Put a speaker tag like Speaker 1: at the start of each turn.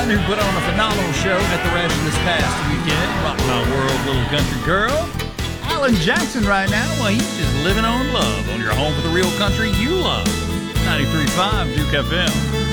Speaker 1: Dunn, who put on a phenomenal show at the Rush this past weekend. Rock My World, Little Country Girl. Alan Jackson right now, well, he's just living on love on your home for the real country you love. 93.5 Duke FM.